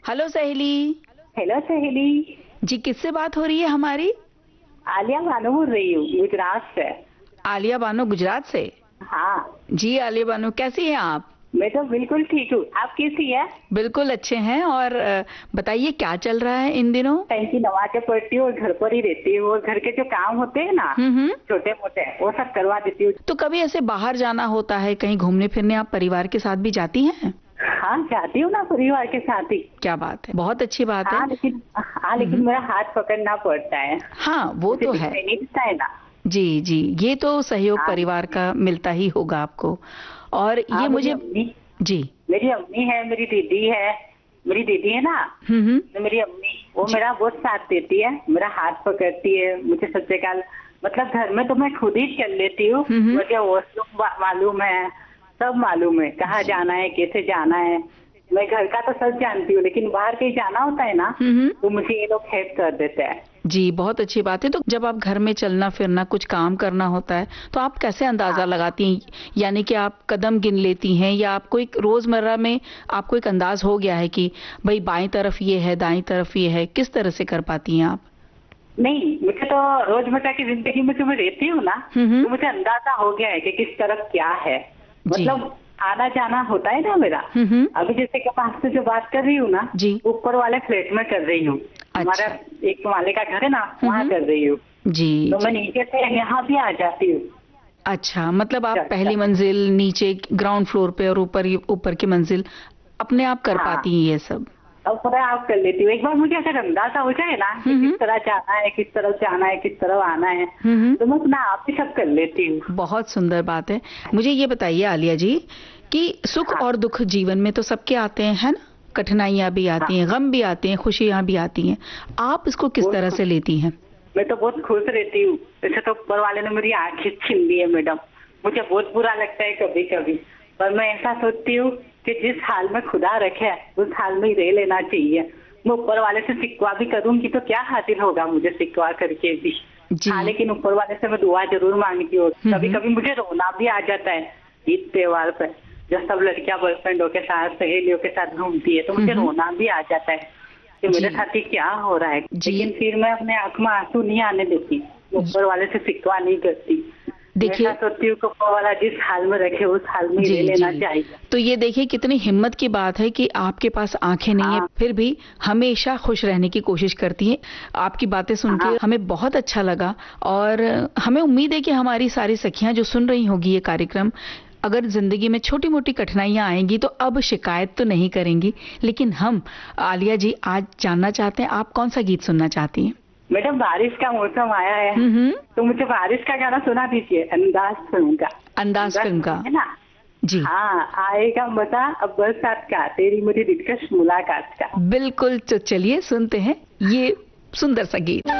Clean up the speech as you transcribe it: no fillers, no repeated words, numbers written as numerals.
Hello सहेली। Hello सहेली। जी, किससे बात हो रही है हमारी? आलिया बानो बोल रही हूँ, गुजरात से। आलिया बानो, गुजरात से। हाँ। जी आलिया बानो, कैसी हैं आप? मैं तो बिल्कुल ठीक हूँ, आप कैसी है? बिल्कुल अच्छे हैं। और बताइए क्या चल रहा है इन दिनों? टाइम की नमाज़ें पढ़ती हूँ और घर पर ही रहती हूँ और घर के जो काम होते हैं ना छोटे मोटे, वो सब करवा देती हूँ। तो कभी ऐसे बाहर जाना होता है, कहीं घूमने फिरने आप परिवार के साथ भी जाती हैं? हाँ, जाती हूँ ना परिवार के साथ ही। क्या बात है, बहुत अच्छी बात है। लेकिन मेरा हाथ पकड़ना पड़ता है। हाँ, वो तो है। नहीं दिखता है ना। जी जी, ये तो सहयोग हाँ, परिवार का मिलता ही होगा आपको। और ये मुझे जी, मेरी अम्मी है, मेरी दीदी है। मेरी दीदी है ना, तो मेरी अम्मी वो मेरा बहुत साथ देती है, मेरा हाथ पकड़ती है। मुझे सच्चे काल मतलब घर में तो मैं खुद ही चल लेती हूँ, मुझे वॉशरूम मालूम है, सब मालूम है, कहाँ जाना है, कैसे जाना है। मैं घर का तो सब जानती हूँ, लेकिन बाहर कहीं जाना होता है ना तो मुझे ये लोग हेल्प कर देते हैं। जी, बहुत अच्छी बात है। तो जब आप घर में चलना फिरना कुछ काम करना होता है तो आप कैसे अंदाजा लगाती हैं? यानी कि आप कदम गिन लेती हैं या आपको एक रोजमर्रा में आपको एक अंदाज हो गया है कि भाई बाईं तरफ ये है, दाईं तरफ ये है, किस तरह से कर पाती हैं आप? नहीं, मुझे तो रोजमर्रा की जिंदगी में जो मैं रहती हूँ ना, तो मुझे अंदाजा हो गया है कि किस तरफ क्या है। मतलब आना जाना होता है ना मेरा। अभी जैसे कि आपसे जो बात कर रही हूँ ना, ऊपर वाले फ्लैट में कर रही हूँ। हमारा एक माले का घर है ना, वहाँ कर रही हूँ। जी, तो मैं नीचे से यहाँ भी आ जाती हूँ। अच्छा, मतलब आप पहली मंजिल, नीचे ग्राउंड फ्लोर पे और ऊपर की मंजिल अपने आप कर पाती हैं ये सब? अब पूरा आप कर लेती हूँ। एक बार मुझे अगर अंदाजा हो जाए ना कि किस तरह जाना है, किस तरफ जाना है, किस तरफ आना है, तो मैं अपना आप ही सब कर लेती हूँ। बहुत सुंदर बात है। मुझे ये बताइए आलिया जी कि सुख और दुख जीवन में तो सबके आते हैं, है ना? कठिनाइयां भी आती हैं, गम भी आते हैं, खुशियां भी आती हैं। आप इसको किस तरह से लेती हैं? मैं तो बहुत खुश रहती हूँ। वैसे तो ऊपर वाले ने मेरी आंखें छीन ली है मैडम। मुझे बहुत बुरा लगता है कभी कभी, पर मैं ऐसा सोचती हूँ कि जिस हाल में खुदा रखे उस हाल में ही रह लेना चाहिए। मैं ऊपर वाले से शिकवा भी करूंगी तो क्या हासिल होगा मुझे शिकवा करके भी। हाँ, लेकिन ऊपर वाले से मैं दुआ जरूर मांगती हूँ। कभी कभी मुझे रोना भी आ जाता है ईद त्योहार पे, जब सब लड़कियां बॉयफ्रेंडों के साथ, सहेलियों के साथ घूमती है, तो मुझे रोना भी आ जाता है कि मेरे साथ ही क्या हो रहा है। लेकिन फिर मैं अपने आंख में आंसू नहीं आने देती, ऊपर वाले से शिकवा नहीं करती। देखिए, सोचती हूँ ऊपर वाला जिस हाल में रखे उस हाल में ही लेना चाहिए। तो ये देखिए कितनी हिम्मत की बात है कि आपके पास आंखें नहीं है, फिर भी हमेशा खुश रहने की कोशिश करती हैं। आपकी बातें सुन के हमें बहुत अच्छा लगा और हमें उम्मीद है कि हमारी सारी सखियां जो सुन रही होगी ये कार्यक्रम, अगर जिंदगी में छोटी मोटी कठिनाइयां आएंगी तो अब शिकायत तो नहीं करेंगी। लेकिन हम आलिया जी आज जानना चाहते हैं आप कौन सा गीत सुनना चाहती हैं? मैडम, बारिश का मौसम आया है तो मुझे बारिश का गाना सुना दीजिए, अंदाज फिल्म का। अंदाज फिल्म का है ना जी? हाँ, आएगा मजा अब बरसात का, तेरी मेरी दिलकश मुलाकात का। बिल्कुल, तो चलिए सुनते हैं ये सुंदर सा गीत।